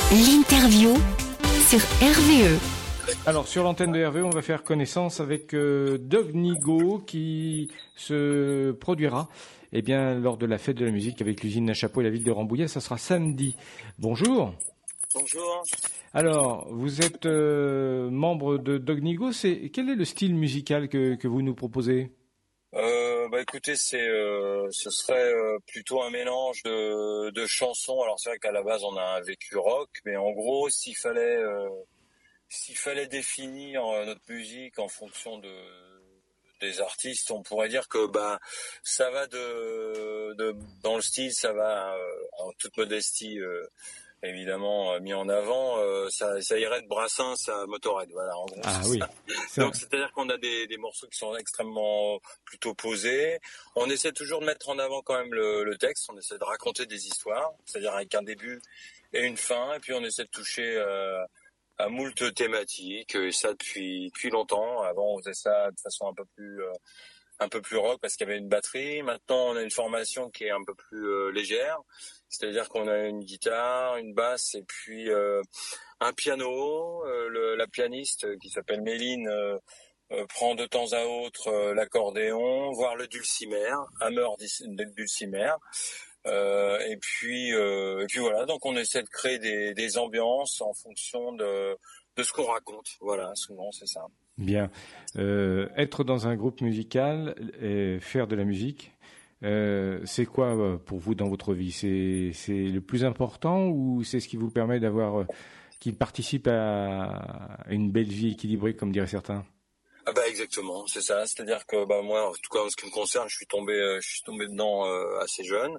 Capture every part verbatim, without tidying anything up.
L'interview sur R V E. Alors sur l'antenne de R V E, on va faire connaissance avec euh, Dognigo qui se produira eh bien, lors de la fête de la musique avec l'usine Nachapo et la ville de Rambouillet. Ça sera samedi. Bonjour. Bonjour. Alors, vous êtes euh, membre de Dognigo. C'est, quel est le style musical que, que vous nous proposez ? Euh, bah écoutez, c'est, euh, ce serait euh, plutôt un mélange de, de chansons. Alors c'est vrai qu'à la base on a un vécu rock, mais en gros, s'il fallait, euh, s'il fallait définir euh, notre musique en fonction de des artistes, on pourrait dire que bah ça va de, de dans le style, ça va euh, en toute modestie. Euh, évidemment euh, mis en avant, euh, ça, ça irait de Brassens à Motörhead, voilà. En gros, Ah c'est oui. ça. C'est Donc c'est-à-dire qu'on a des, des morceaux qui sont extrêmement plutôt posés. On essaie toujours de mettre en avant quand même le, le texte. On essaie de raconter des histoires, c'est-à-dire avec un début et une fin. Et puis on essaie de toucher euh, à moult thématiques. Et ça depuis depuis longtemps. Avant on faisait ça de façon un peu plus euh, un peu plus rock parce qu'il y avait une batterie. Maintenant, on a une formation qui est un peu plus euh, légère. C'est-à-dire qu'on a une guitare, une basse et puis euh, un piano. Euh, le, la pianiste euh, qui s'appelle Méline euh, euh, prend de temps à autre euh, l'accordéon, voire le dulcimer, hammer dulcimer. Euh, et puis euh, et puis voilà. Donc on essaie de créer des, des ambiances en fonction de de ce qu'on raconte. Voilà, souvent c'est ça. Bien. Euh, être dans un groupe musical et faire de la musique, euh, c'est quoi pour vous dans votre vie ? C'est, c'est le plus important ou c'est ce qui vous permet d'avoir, qui participe à une belle vie équilibrée, comme diraient certains ? Ah bah exactement, c'est ça. C'est-à-dire que bah moi, en tout cas en ce qui me concerne, je suis tombé, euh, je suis tombé dedans euh, assez jeune.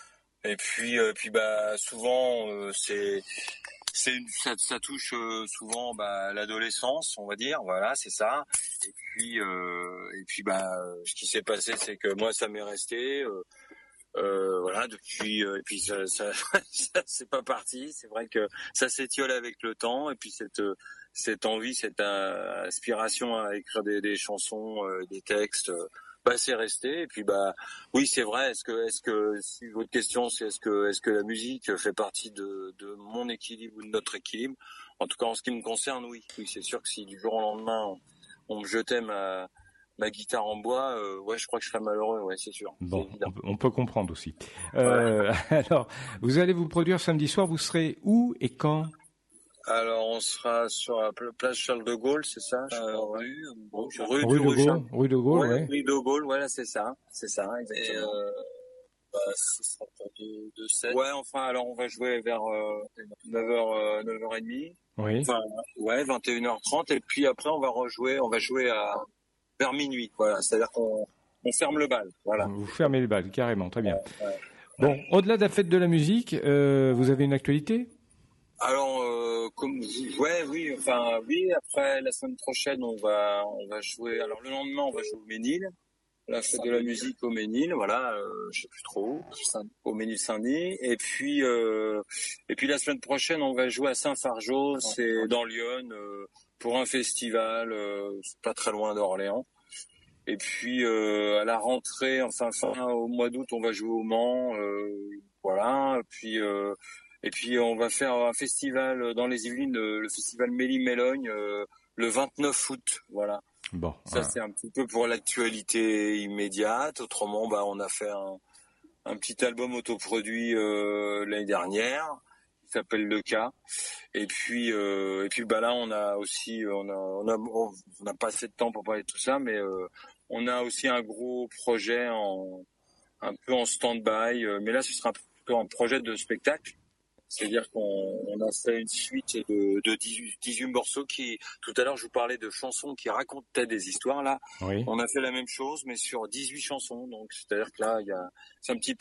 Et puis, euh, puis bah souvent euh, c'est C'est une, ça, ça touche euh, souvent bah, l'adolescence, on va dire, voilà, c'est ça. Et puis, euh, et puis bah, ce qui s'est passé, c'est que moi, ça m'est resté, euh, euh, voilà, depuis. Euh, et puis ça, ça, ça c'est pas parti. C'est vrai que ça s'étiole avec le temps. Et puis cette, cette envie, cette euh, aspiration à écrire des, des chansons, euh, des textes. Euh, Bah c'est resté et puis bah oui c'est vrai. Est-ce que est-ce que si votre question c'est est-ce que est-ce que la musique fait partie de de mon équilibre ou de notre équilibre? En tout cas en ce qui me concerne oui. Oui c'est sûr que si du jour au lendemain on, on me jetait ma ma guitare en bois, euh, ouais je crois que je serais malheureux. Ouais c'est sûr. Bon, c'est on peut, on peut comprendre aussi. Euh, ouais. Alors vous allez vous produire samedi soir. Vous serez où et quand ? Alors on sera sur la place Charles de Gaulle, c'est ça je euh, crois, ouais. Rue, bon, rue, rue de Gaulle, Charles... rue de Gaulle, ouais, ouais. Rue de Gaulle, voilà c'est ça, c'est ça exactement. Et euh, bah, ce sera pour deux, deux sets. Ouais, enfin alors on va jouer vers euh, neuf heures, neuf heures trente. Oui. Enfin ouais, vingt et une heures trente et puis après on va rejouer, on va jouer à vers minuit. Voilà, c'est-à-dire qu'on on ferme le bal. Voilà. Vous fermez le bal carrément, très bien. Ouais, ouais. Bon, au-delà de la fête de la musique, euh, vous avez une actualité ? Alors, euh, comme ouais, oui, enfin oui. Après la semaine prochaine, on va on va jouer. Alors le lendemain, on va jouer au Ménil, la fête de la musique au Ménil. Voilà, euh, je sais plus trop où, au Ménil Saint-Denis. Et puis euh, et puis la semaine prochaine, on va jouer à Saint-Fargeau, c'est dans Lyon, euh, pour un festival, euh, c'est pas très loin d'Orléans. Et puis euh, à la rentrée, enfin fin au mois d'août, on va jouer au Mans. Euh, voilà. Et puis euh, Et puis on va faire un festival dans les Yvelines, le, le festival Méli-Mélogne, euh, le vingt-neuf août. Voilà. Bon. Ça euh... c'est un petit peu pour l'actualité immédiate. Autrement, bah on a fait un, un petit album autoproduit euh, l'année dernière qui s'appelle Le Cas. Et puis euh, et puis bah là on a aussi on a on a on n'a pas assez de temps pour parler de tout ça, mais euh, on a aussi un gros projet en un peu en stand-by. Euh, mais là ce sera plutôt un projet de spectacle. C'est-à-dire qu'on on a fait une suite de, de dix-huit, dix-huit morceaux qui, tout à l'heure, je vous parlais de chansons qui racontaient des histoires. Là, oui. On a fait la même chose, mais sur dix-huit chansons. Donc, c'est-à-dire que là, il y a, c'est un petit peu